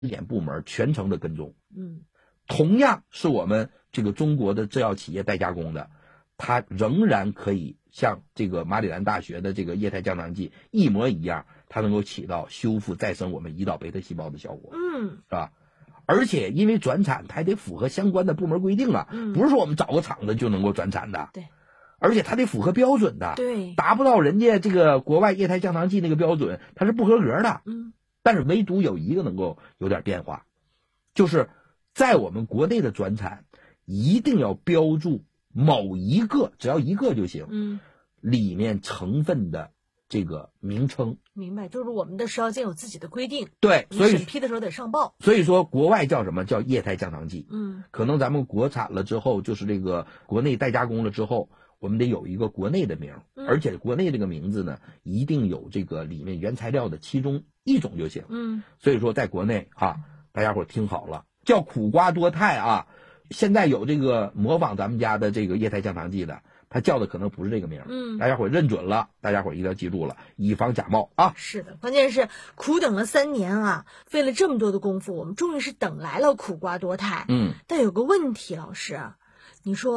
检部门全程的跟踪。同样是我们这个中国的制药企业代加工的，它仍然可以像这个马里兰大学的这个液态降糖剂一模一样，它能够起到修复再生我们胰岛贝塔细胞的效果，是吧？而且因为转产它还得符合相关的部门规定啊，不是说我们找个厂子就能够转产的， 对， 而且它得符合标准的， 对， 达不到人家这个国外液态降糖剂那个标准，它是不合格的。但是唯独有一个能够有点变化，就是在我们国内的转产一定要标注某一个，只要一个就行，里面成分的这个名称。 明白，就是我们的食药监有自己的规定， 对，所以审批的时候得上报。 所以说国外叫什么叫液态降糖剂，可能咱们国产了之后，就是这个国内代加工了之后，我们得有一个国内的名，而且国内这个名字呢，一定有这个里面原材料的其中一种就行。所以说在国内啊，大家伙听好了，叫苦瓜多肽啊。现在有这个模仿咱们家的这个液态降糖剂的，它叫的可能不是这个名，大家伙认准了，大家伙一定要记住了，以防假冒啊。 是的，关键是苦等了3年啊，费了这么多的功夫，我们终于是等来了苦瓜多肽。但有个问题，老师，你说